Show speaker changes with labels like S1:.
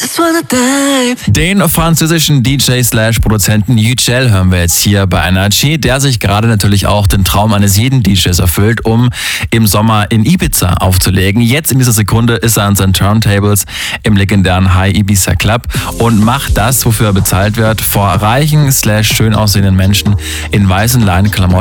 S1: Den französischen DJ/Produzenten Yücel hören wir jetzt hier bei Energy, der sich gerade natürlich auch den Traum eines jeden DJs erfüllt, um im Sommer in Ibiza aufzulegen. Jetzt in dieser Sekunde ist er an seinen Turntables im legendären High Ibiza Club und macht das, wofür er bezahlt wird, vor reichen/schön aussehenden Menschen in weißen Leinenklamotten